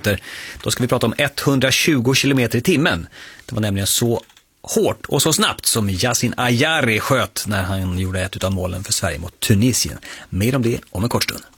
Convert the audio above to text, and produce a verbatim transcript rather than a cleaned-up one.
minuter. Då ska vi prata om etthundratjugo kilometer i timmen. Det var nämligen så hårt och så snabbt som Yasin Ayari sköt när han gjorde ett av målen för Sverige mot Tunisien. Mer om det om en kort stund.